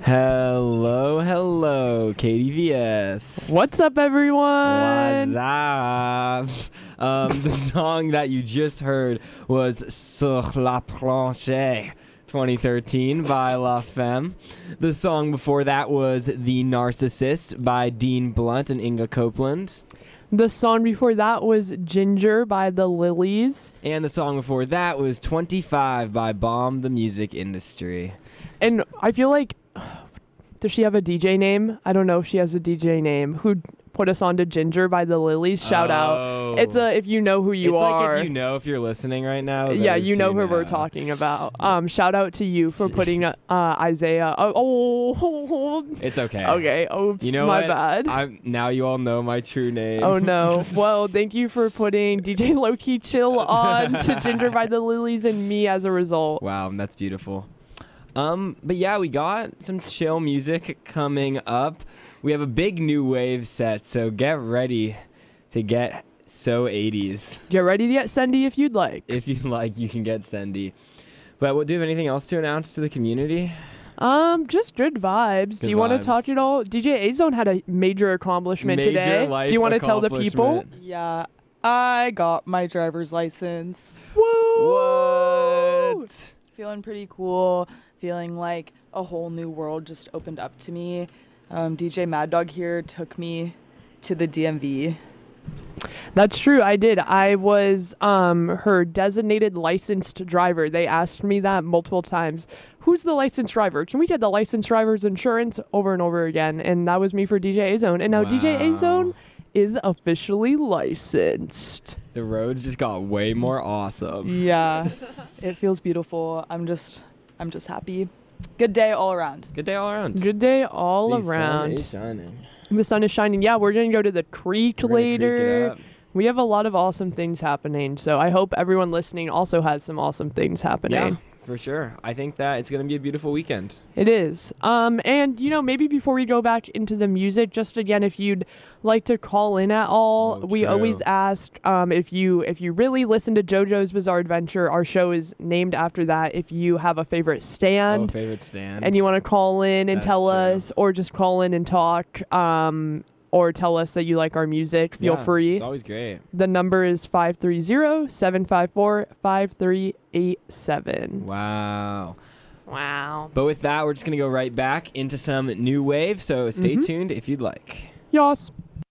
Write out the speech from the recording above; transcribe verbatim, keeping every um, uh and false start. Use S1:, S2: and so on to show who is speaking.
S1: Hello, hello, K D V S.
S2: What's up, everyone?
S1: What's up? Um, the song that you just heard was Sur la Planche twenty thirteen by La Femme. The song before that was The Narcissist by Dean Blunt and Inga Copeland.
S2: The song before that was Ginger by the Lilies.
S1: And the song before that was twenty-five by Bomb the Music Industry.
S2: And I feel like, does she have a D J name? I don't know if she has a D J name. Who put us on to Ginger by the Lilies? Shout
S1: oh.
S2: out. It's a if you know who you
S1: it's
S2: are.
S1: It's like if you know if you're listening right now.
S2: Yeah, you know
S1: who
S2: who we're talking about. Um, shout out to you for putting uh, Isaiah. Oh, oh,
S1: it's okay.
S2: Okay. Oops.
S1: You know
S2: my
S1: what?
S2: bad.
S1: I'm, now you all know my true name.
S2: Oh no. Well, thank you for putting D J Low-Key Chill on to Ginger by the Lilies and me as a result.
S1: Wow, that's beautiful. Um, but yeah, we got some chill music coming up. We have a big new wave set, so get ready to get so eighties.
S2: Get ready to get Sendy if you'd like.
S1: If you like, you can get Sendy. But what, do you have anything else to announce to the community?
S2: Um, just good vibes.
S1: Good
S2: do you want to
S1: vibes.
S2: talk at all? D J A-Zone had a major accomplishment
S1: Major
S2: today.
S1: life
S2: Do you want to tell the people?
S1: accomplishment.
S3: Yeah, I got my driver's license.
S2: Woo!
S1: What?
S3: Feeling pretty cool. Feeling like a whole new world just opened up to me. Um, D J Mad Dog here took me to the D M V.
S2: That's true. I did. I was um her designated licensed driver. They asked me that multiple times. Who's the licensed driver? Can we get the licensed driver's insurance over and over again? And that was me for D J A-Zone. And now
S1: Wow.
S2: D J A-Zone is officially licensed.
S1: The roads just got way more awesome.
S3: Yeah, it feels beautiful. I'm just, I'm just happy. Good day all around.
S1: Good day all around.
S2: Good day all
S1: The sun
S2: around.
S1: is shining.
S2: The sun is shining. Yeah, we're going to go to the creek
S1: We're gonna creek it
S2: later.
S1: up.
S2: We have a lot of awesome things happening. So I hope everyone listening also has some awesome things happening.
S1: Yeah, for sure. I think that it's going to be a beautiful weekend.
S2: It is. Um, and, you know, maybe before we go back into the music, just again, if you'd like to call in at all,
S1: Oh,
S2: we
S1: true.
S2: always ask um, if you if you really listen to JoJo's Bizarre Adventure, our show is named after that. If you have a favorite stand
S1: Oh, favorite stand.
S2: and you want to call in and
S1: That's
S2: tell
S1: true.
S2: us, or just call in and talk, um, or tell us that you like our music, feel
S1: Yeah,
S2: free.
S1: It's always great.
S2: The number is five three zero, seven five four, five three eight seven.
S1: Wow.
S2: Wow.
S1: But with that, we're just going to go right back into some new wave. So stay
S2: Mhm.
S1: tuned if you'd like.
S2: Yas.